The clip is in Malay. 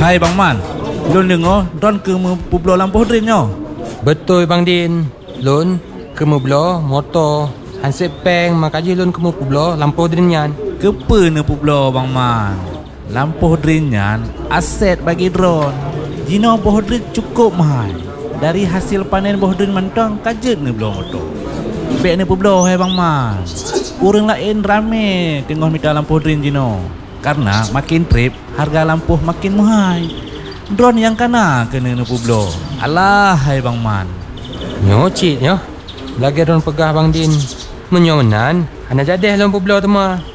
Hai Bang Man, Lun dengar Don ke Pueblo Lampu Drin nyo. Betul Bang Din. Lun ke Pueblo motor hansip peng makaji lun ke Pueblo Lampu Drin yan. Kepa ne Pueblo Bang Man. Lampu Drin yan aset bagi drone. Jino bohdrin cukup mahal. Dari hasil panen bohdrin mentang kajet ne belah motor. Bek ne Pueblo hai Bang Man. Orang lain rame tengok minta lampu drin jino. Karena makin trip harga lampu makin mahal. Drone yang kena kena ne Pueblo. Alah hai Bang Man. Nyocit nyo. Lagi drone pegah Bang Din. Menyomenan, hana jadeh lun Pueblo tu mah.